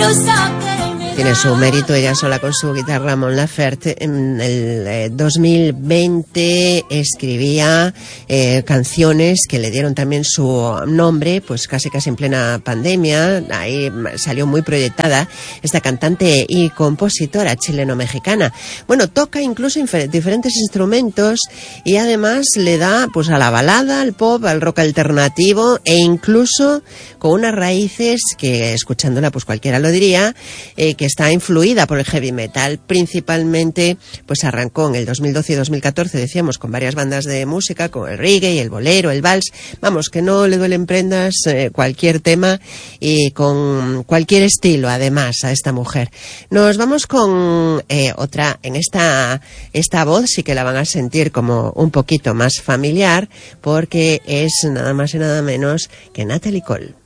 Tiene su mérito ella sola con su guitarra. Mon Laferte en el 2020 escribía canciones que le dieron también su nombre, pues casi en plena pandemia. Ahí salió muy proyectada esta cantante y compositora chileno-mexicana. Bueno, toca incluso diferentes instrumentos y además le da pues a la balada, al pop, al rock alternativo e incluso con unas raíces que escuchándola pues cualquiera lo diría, que está influida por el heavy metal. Principalmente pues arrancó en el 2012 y 2014, decíamos, con varias bandas de música, con el reggae, el bolero, el vals. Vamos, que no le duelen prendas cualquier tema y con cualquier estilo además a esta mujer. Nos vamos con otra. En esta voz sí que la van a sentir como un poquito más familiar porque es nada más y nada menos que Natalie Cole.